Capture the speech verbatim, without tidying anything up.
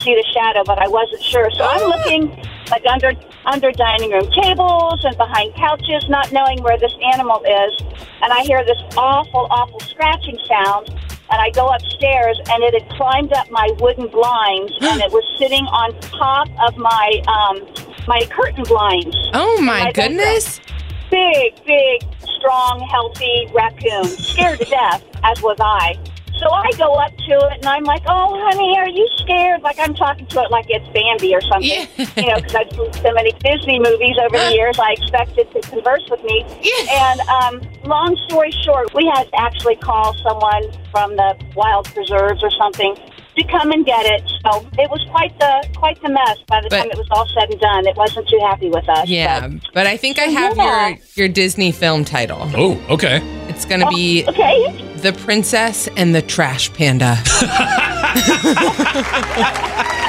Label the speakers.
Speaker 1: see the shadow, but I wasn't sure. So I'm looking like under under dining room tables and behind couches, not knowing where this animal is. And I hear this awful, awful scratching sound. And I go upstairs, and it had climbed up my wooden blinds, and it was sitting on top of my um, my curtain blinds.
Speaker 2: Oh, my,
Speaker 1: my
Speaker 2: goodness.
Speaker 1: Big, big, strong, healthy raccoon. Scared to death, as was I. So I go up to it, and I'm like, oh, honey, are you scared? Like I'm talking to it like it's Bambi or something.
Speaker 2: Yeah.
Speaker 1: You know, because I've seen so many Disney movies over the years, I expected to converse with me.
Speaker 2: Yeah.
Speaker 1: And um, long story short, we had to actually call someone from the wild preserves or something to come and get it. So it was quite the quite the mess by the
Speaker 2: But-
Speaker 1: time it was all said and done. It wasn't too happy with us.
Speaker 2: Yeah,
Speaker 1: but-
Speaker 2: but I think I have
Speaker 1: Yeah.
Speaker 2: your, your Disney film title.
Speaker 3: Oh, okay.
Speaker 2: It's going to be
Speaker 1: Oh, okay.
Speaker 2: The Princess and the Trash Panda.